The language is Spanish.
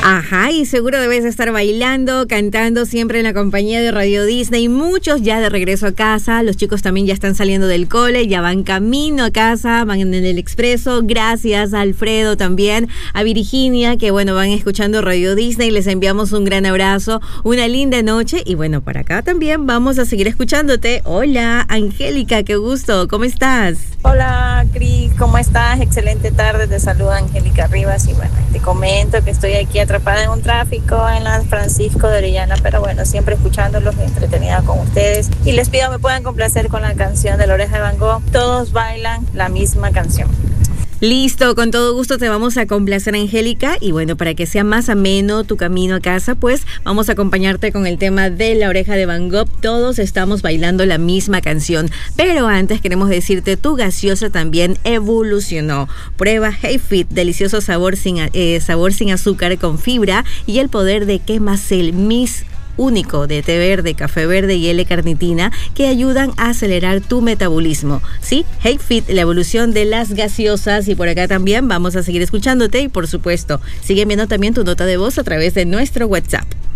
Ajá, y seguro debes estar bailando, cantando siempre en la compañía de Radio Disney. Muchos ya de regreso a casa, los chicos también ya están saliendo del cole, ya van camino a casa, van en el expreso. Gracias a Alfredo también, a Virginia, que bueno, van escuchando Radio Disney. Les enviamos un gran abrazo, una linda noche. Y bueno, para acá también vamos a seguir escuchándote. Hola, Angélica, qué gusto, ¿cómo estás? Hola, Cris, ¿cómo estás? Excelente tarde, te saluda Angélica Rivas y bueno, te comento que estoy aquí atrapada en un tráfico en la Francisco de Orellana, pero bueno, siempre escuchándolos, entretenida con ustedes y les pido me puedan complacer con la canción de La Oreja de Van Gogh. Todos bailan la misma canción. Listo, con todo gusto te vamos a complacer, Angélica, y bueno, para que sea más ameno tu camino a casa, pues vamos a acompañarte con el tema de La Oreja de Van Gogh. Todos estamos bailando la misma canción, pero antes queremos decirte, tu gaseosa también evolucionó. Prueba Hey Fit, delicioso sabor sin azúcar con fibra y el poder de Quemacel Mis único de té verde, café verde y L-carnitina que ayudan a acelerar tu metabolismo. Sí, Hey Fit, la evolución de las gaseosas. Y por acá también vamos a seguir escuchándote y por supuesto, sigue enviando también tu nota de voz a través de nuestro WhatsApp.